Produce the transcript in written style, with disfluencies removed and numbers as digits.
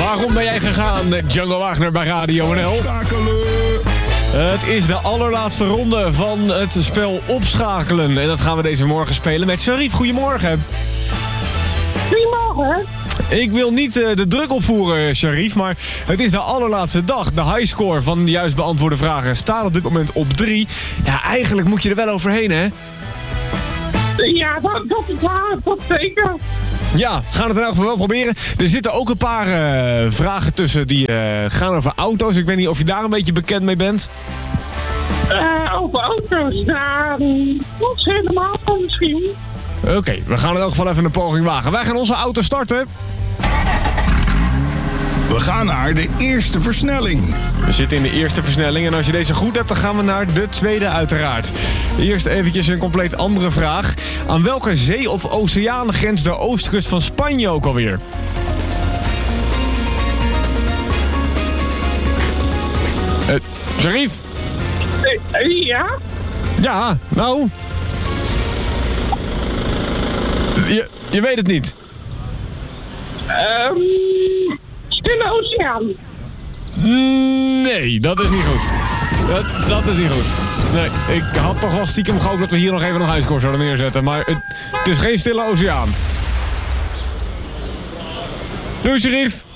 Waarom ben jij gegaan, Django Wagner bij Radio NL? Het is de allerlaatste ronde van het spel Opschakelen. En dat gaan we deze morgen spelen met Sharif. Goedemorgen. Goedemorgen. Ik wil niet de druk opvoeren, Sharif, maar het is de allerlaatste dag. De highscore van de juist beantwoorde vragen staat op dit moment op 3. Ja, eigenlijk moet je er wel overheen, hè? Ja, dat zeker. Ja, gaan het in elk geval wel proberen. Er zitten ook een paar vragen tussen die gaan over auto's. Ik weet niet of je daar een beetje bekend mee bent. Over auto's, dat is helemaal misschien. Oké, we gaan in elk geval even een poging wagen. Wij gaan onze auto starten. We gaan naar de eerste versnelling. We zitten in de eerste versnelling en als je deze goed hebt, dan gaan we naar de tweede uiteraard. Eerst eventjes een compleet andere vraag. Aan welke zee of oceaan grenst de oostkust van Spanje ook alweer? Sharif? Ja? Ja, nou... Je weet het niet. Stille Oceaan. Nee, dat is niet goed. Dat is niet goed. Nee, ik had toch wel stiekem gehoopt dat we hier nog even een highscore zouden neerzetten. Maar het is geen Stille Oceaan. Doei, Sharif.